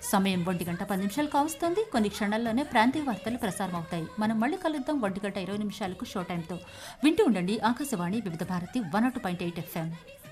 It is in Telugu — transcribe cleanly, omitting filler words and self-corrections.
సమయం 1:10 కావస్తోంది. కొన్ని క్షణాల్లోనే ప్రాంతీయ వార్తలు ప్రసారం అవుతాయి. మనం మళ్ళీ కలుద్దాం 1:20 షో టైంతో. వింటూ ఉండండి ఆకాశవాణి వివిధ భారతి 102.8 FM.